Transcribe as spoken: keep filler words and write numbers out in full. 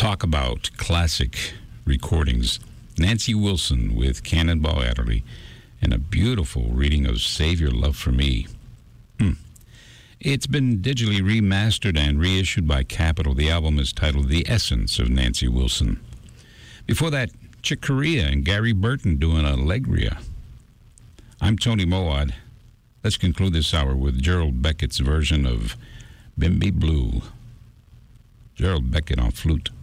talk about classic recordings. Nancy Wilson with Cannonball Adderley and a beautiful reading of Save Your Love for Me. Hmm. It's been digitally remastered and reissued by Capitol. The album is titled The Essence of Nancy Wilson. Before that, Chick Corea and Gary Burton doing Allegria. I'm Tony Moad. Let's conclude this hour with Gerald Beckett's version of Bimby Blue. Gerald Beckett on flute.